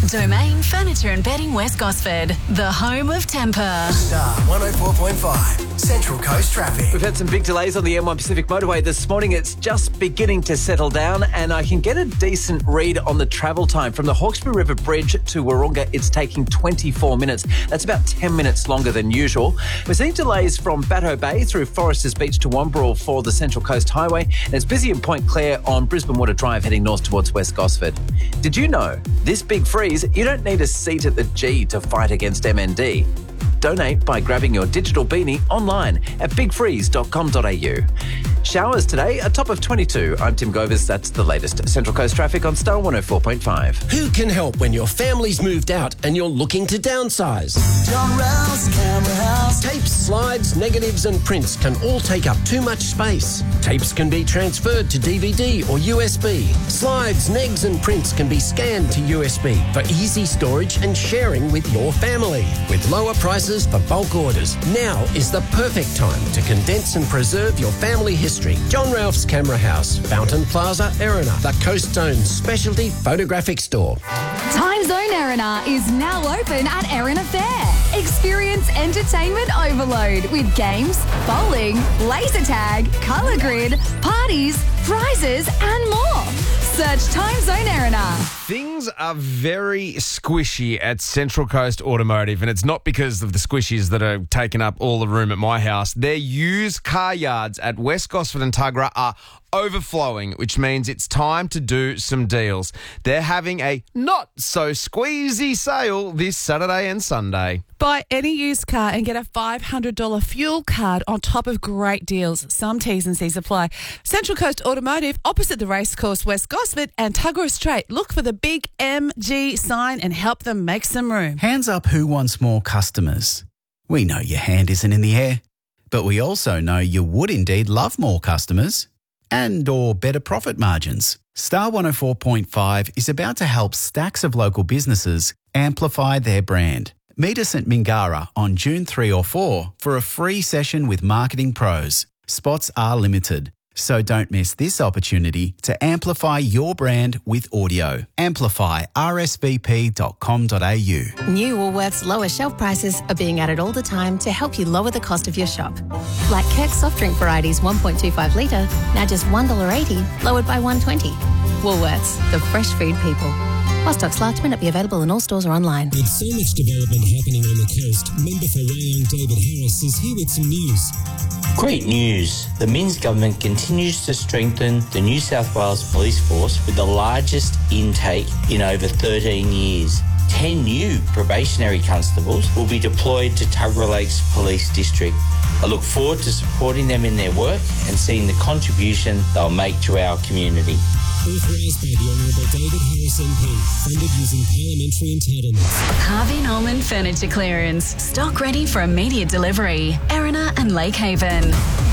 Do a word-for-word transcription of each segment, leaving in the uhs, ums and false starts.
Domain Furniture and Bedding West Gosford, the home of temper. Star one oh four point five, Central Coast traffic. We've had some big delays on the M one Pacific motorway this morning. It's just beginning to settle down, and I can get a decent read on the travel time. From the Hawkesbury River Bridge to Wahroonga, it's taking twenty-four minutes. That's about ten minutes longer than usual. We're seeing delays from Batto Bay through Foresters Beach to Wamburrel for the Central Coast Highway, and it's busy in Point Clare on Brisbane Water Drive heading north towards West Gosford. Did you know this big freeze, you don't need a seat at the G to fight against M N D? Donate by grabbing your digital beanie online at big freeze dot com dot a u. Showers today, a top of twenty-two. I'm Tim Govers. That's the latest Central Coast traffic on Star one oh four point five. Who can help when your family's moved out and you're looking to downsize? John Ralph's Camera House. Tapes, slides, negatives and prints can all take up too much space. Tapes can be transferred to D V D or U S B. Slides, negs and prints can be scanned to U S B for easy storage and sharing with your family. With lower prices for bulk orders, now is the perfect time to condense and preserve your family history. John Ralph's Camera House, Fountain Plaza, Erina, the Coast Zone's specialty photographic store. Time Zone Erina is now open at Erina Fair. Experience entertainment overload with games, bowling, laser tag, colour grid, parties, prizes and more. Search Time Zone Erina. Things are very squishy at Central Coast Automotive, and it's not because of the squishies that are taking up all the room at my house. Their used car yards at West Gosford and Tuggerah are overflowing, which means it's time to do some deals. They're having a not-so-squeezy sale this Saturday and Sunday. Buy any used car and get a five hundred dollars fuel card on top of great deals. Some T's and C's apply. Central Coast Automotive, opposite the racecourse, West Gosford and Tuggerah Straight. Look for the big M G sign and help them make some room. Hands up who wants more customers. We know your hand isn't in the air, but we also know you would indeed love more customers and or better profit margins. Star one oh four point five is about to help stacks of local businesses amplify their brand. Meet us at Mingara on June third or fourth for a free session with marketing pros. Spots are limited, so don't miss this opportunity to amplify your brand with audio. Amplify r s v p dot com dot a u. New Woolworths lower shelf prices are being added all the time to help you lower the cost of your shop. Like Kirk soft drink varieties one point two five litre, now just one dollar eighty, lowered by one dollar twenty. Woolworths, the fresh food people. While stocks last, may not be available in all stores or online. With so much development happening on the coast, member for Rayong David Harris is here with some news. Great news. The Minns government continues to strengthen the New South Wales Police Force with the largest intake in over thirteen years. ten new probationary constables will be deployed to Tuggerah Lakes Police District. I look forward to supporting them in their work and seeing the contribution they'll make to our community. Authorised by the Honourable David Harris M P, funded using parliamentary entitlements. Harvey Norman Furniture Clearance. Stock ready for immediate delivery. Erina and Lake Haven.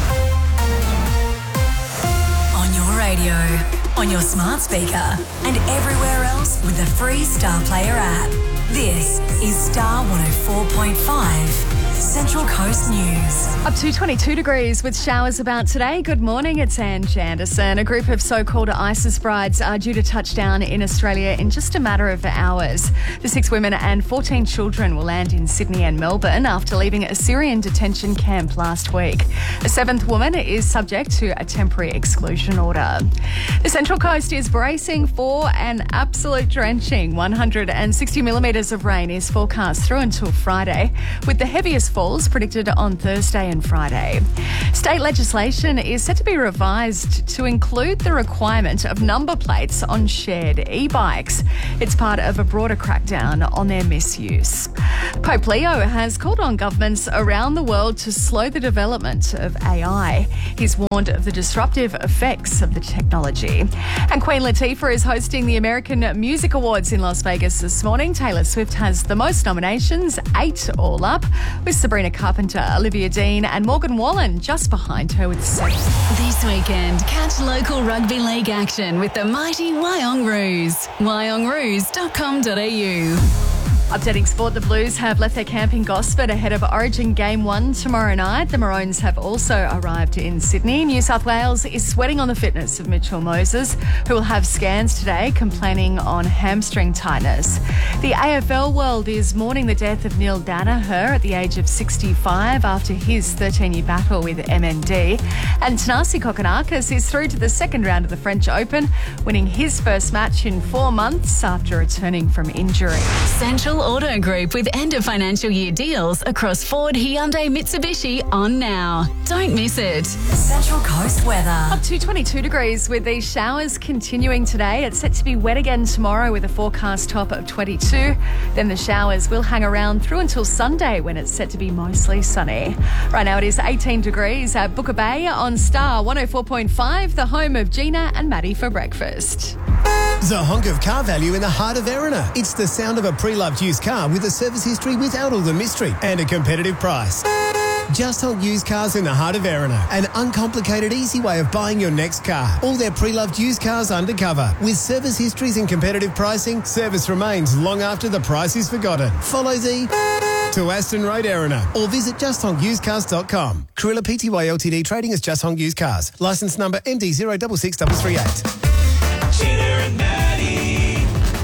On your radio, on your smart speaker, and everywhere else with the free Star Player app. This is Star one oh four point five. Central Coast News. Up to twenty-two degrees with showers about today. Good morning, it's Ange Anderson. A group of so-called ISIS brides are due to touch down in Australia in just a matter of hours. The six women and fourteen children will land in Sydney and Melbourne after leaving a Syrian detention camp last week. A seventh woman is subject to a temporary exclusion order. The Central Coast is bracing for an absolute drenching. one hundred sixty millimetres of rain is forecast through until Friday, with the heaviest falls predicted on Thursday and Friday. State legislation is set to be revised to include the requirement of number plates on shared e-bikes. It's part of a broader crackdown on their misuse. Pope Leo has called on governments around the world to slow the development of A I. He's warned of the disruptive effects of the technology. And Queen Latifah is hosting the American Music Awards in Las Vegas this morning. Taylor Swift has the most nominations, eight all up, with Sabrina Carpenter, Olivia Dean and Morgan Wallen just behind her with seven. This weekend, catch local rugby league action with the mighty Wyong Roos. wyong roos dot com dot a u. Updating sport, the Blues have left their camp in Gosford ahead of Origin Game one tomorrow night. The Maroons have also arrived in Sydney. New South Wales is sweating on the fitness of Mitchell Moses, who will have scans today, complaining on hamstring tightness. The A F L world is mourning the death of Neil Danaher at the age of sixty-five after his thirteen-year battle with M N D. And Tanasi Kokonakis is through to the second round of the French Open, winning his first match in four months after returning from injury. Central Auto Group with end of financial year deals across Ford, Hyundai, Mitsubishi on now. Don't miss it. Central Coast weather. Up to twenty-two degrees with these showers continuing today. It's set to be wet again tomorrow with a forecast top of twenty-two. Then the showers will hang around through until Sunday when it's set to be mostly sunny. Right now it is eighteen degrees at Booker Bay on Star one oh four point five, the home of Gina and Maddie for breakfast. The honk of car value in the heart of Erina. It's the sound of a pre-loved used car with a service history without all the mystery and a competitive price. Just Honk Used Cars in the heart of Erina. An uncomplicated, easy way of buying your next car. All their pre-loved used cars undercover. With service histories and competitive pricing, service remains long after the price is forgotten. Follow the to Aston Road, Erina, or visit just honk used cars dot com. Carilla Pty Ltd trading as Just Honk Used Cars. Licence number M D zero six six three three eight. Gina and Maddie.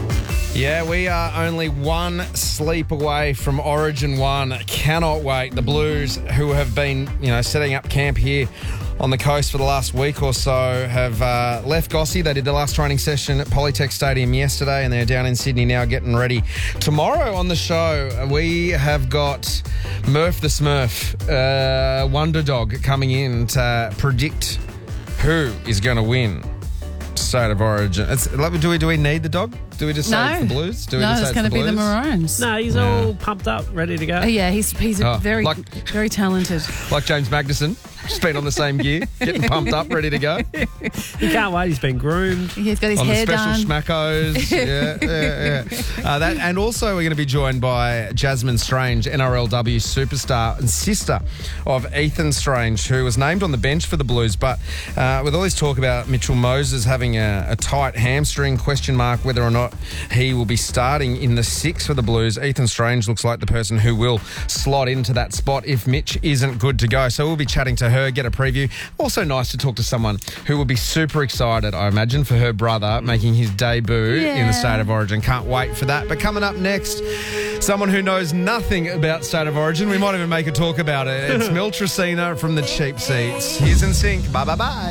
Yeah, we are only one sleep away from Origin one. Cannot wait. The Blues, who have been, you know, setting up camp here on the coast for the last week or so, have uh, left Gossie. They did the last training session at Polytech Stadium yesterday, and they're down in Sydney now getting ready. Tomorrow on the show, we have got Murph the Smurf, uh, Wonder Dog, coming in to predict who is going to win State of Origin. It's, do we do we need the dog? Do we just say No. it's the Blues? Do we No, just say it's going to the be the Blues? Maroons. No, he's Yeah. all pumped up, ready to go. Oh, yeah, he's he's Oh, very like- very talented. Like James Magnuson, just been on the same gear, getting pumped up, ready to go. He can't wait. He's been groomed. He's got his on the hair special done. schmackos. Yeah, yeah, yeah. Uh, that, and also we're going to be joined by Jasmine Strange, N R L W superstar and sister of Ethan Strange, who was named on the bench for the Blues. But uh, with all this talk about Mitchell Moses having a, a tight hamstring, question mark whether or not he will be starting in the six for the Blues, Ethan Strange looks like the person who will slot into that spot if Mitch isn't good to go. So we'll be chatting to her, get a preview. Also nice to talk to someone who will be super excited, I imagine, for her brother making his debut Yeah. in the State of Origin. Can't wait for that. But coming up next, someone who knows nothing about State of Origin. We might even make a talk about it. It's Mel Tracina from the Cheap Seats. Here's In Sync. Bye, bye, bye.